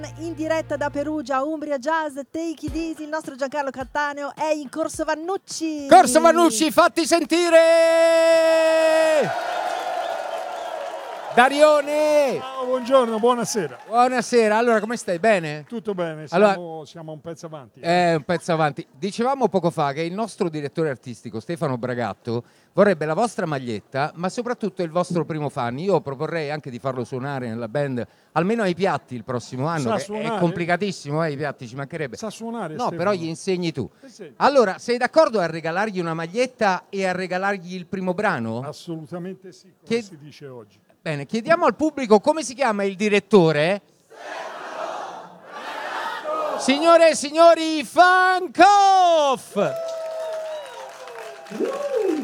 In diretta da Perugia, Umbria Jazz, Take It Easy, il nostro Giancarlo Cattaneo è in Corso Vannucci. Corso Vannucci, fatti sentire! Darione! Ciao, buongiorno, buonasera. Buonasera, allora come stai? Bene? Tutto bene, siamo un pezzo avanti. Un pezzo avanti. Dicevamo poco fa che il nostro direttore artistico, Stefano Bragatto, vorrebbe la vostra maglietta, ma soprattutto il vostro primo fan. Io proporrei anche di farlo suonare nella band, almeno ai piatti il prossimo anno, Sa che suonare? è complicatissimo, i piatti ci mancherebbe. Sa suonare, No, Stefano? però gli insegni tu. Sì. Allora, sei d'accordo a regalargli una maglietta e a regalargli il primo brano? Assolutamente sì, come Che- si dice oggi. Bene, chiediamo al pubblico come si chiama il direttore. Signore e signori, Funk Off!